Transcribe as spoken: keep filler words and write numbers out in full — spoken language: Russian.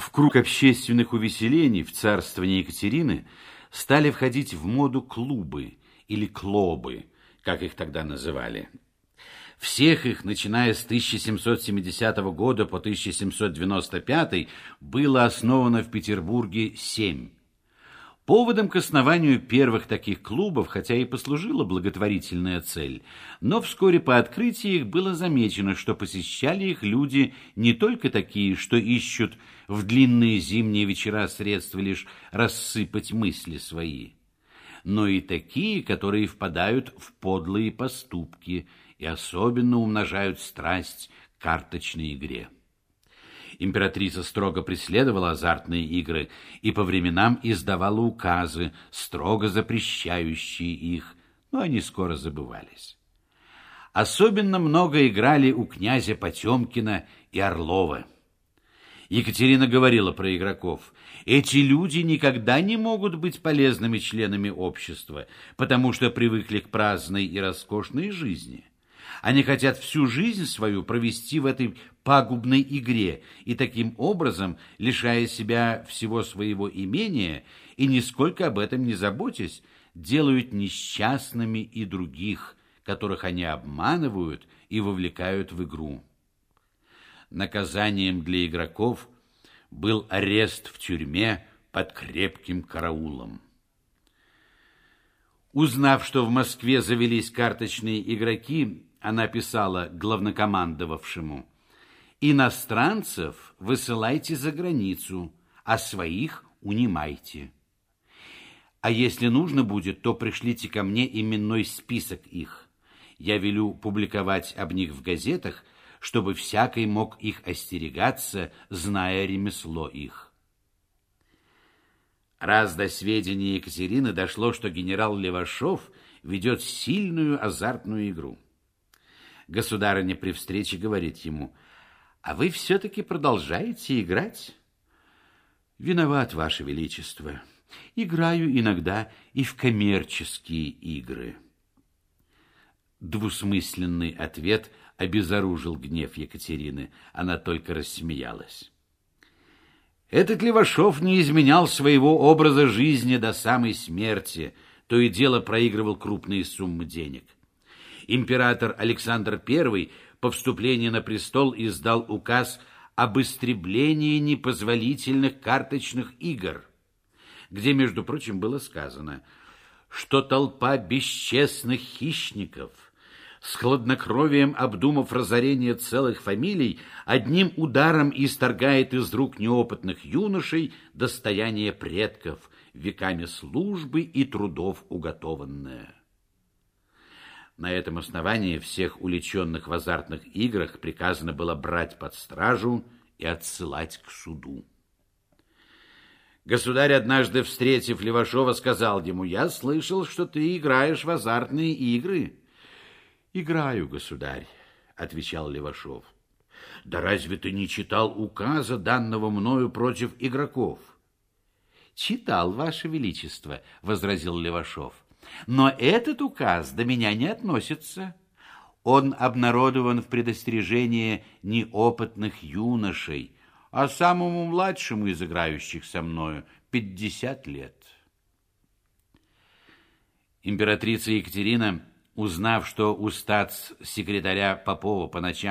В круг общественных увеселений в царствовании Екатерины стали входить в моду клубы или клобы, как их тогда называли. Всех их, начиная с тысяча семьсот семидесятого года по тысяча семьсот девяносто пятый, было основано в Петербурге семь. Поводом к основанию первых таких клубов, хотя и послужила благотворительная цель, но вскоре по открытии их было замечено, что посещали их люди не только такие, что ищут в длинные зимние вечера средства лишь рассыпать мысли свои, но и такие, которые впадают в подлые поступки и особенно умножают страсть к карточной игре. Императрица строго преследовала азартные игры и по временам издавала указы, строго запрещающие их, но они скоро забывались. Особенно много играли у князя Потемкина и Орлова. Екатерина говорила про игроков: эти люди никогда не могут быть полезными членами общества, потому что привыкли к праздной и роскошной жизни. Они хотят всю жизнь свою провести в этой пагубной игре и таким образом, лишая себя всего своего имения и нисколько об этом не заботясь, делают несчастными и других, которых они обманывают и вовлекают в игру. Наказанием для игроков был арест в тюрьме под крепким караулом. Узнав, что в Москве завелись карточные игроки, она писала главнокомандовавшему: «Иностранцев высылайте за границу, а своих унимайте. А если нужно будет, то пришлите ко мне именной список их. Я велю публиковать об них в газетах, чтобы всякий мог их остерегаться, зная ремесло их». Раз до сведения Екатерины дошло, что генерал Левашов ведет сильную азартную игру. Государыня при встрече говорит ему: «А вы все-таки продолжаете играть?» «Виноват, Ваше Величество. Играю иногда и в коммерческие игры». Двусмысленный ответ обезоружил гнев Екатерины. Она только рассмеялась. Этот Левашов не изменял своего образа жизни до самой смерти, то и дело проигрывал крупные суммы денег. Император Александр Первый по вступлении на престол издал указ об истреблении непозволительных карточных игр, где, между прочим, было сказано, что толпа бесчестных хищников, с хладнокровием обдумав разорение целых фамилий, одним ударом исторгает из рук неопытных юношей достояние предков, веками службы и трудов уготованное. На этом основании всех уличенных в азартных играх приказано было брать под стражу и отсылать к суду. Государь, однажды встретив Левашова, сказал ему: «Я слышал, что ты играешь в азартные игры». «Играю, государь», — отвечал Левашов. «Да разве ты не читал указа, данного мною против игроков?» «Читал, Ваше Величество», — возразил Левашов. «Но этот указ до меня не относится. Он обнародован в предостережении неопытных юношей, а самому младшему из играющих со мною пятьдесят лет». Императрица Екатерина, узнав, что у статс-секретаря Попова по ночам